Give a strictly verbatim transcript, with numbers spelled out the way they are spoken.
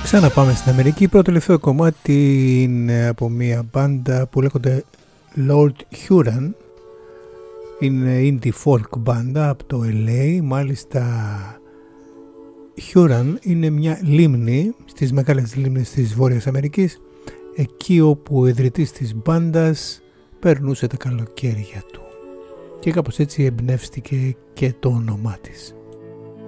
Ξαναπάμε στην Αμερική. Πρώτο τελευταίο κομμάτι είναι από μια μπάντα που λέγονται Lord Huron. Είναι indie folk μπάντα από το ελ έι. Μάλιστα Huron είναι μια λίμνη στις μεγάλες λίμνες της Βόρειας Αμερικής, εκεί όπου ο ιδρυτής της μπάντας περνούσε τα καλοκαίρια του και κάπως έτσι εμπνεύστηκε και το όνομά της.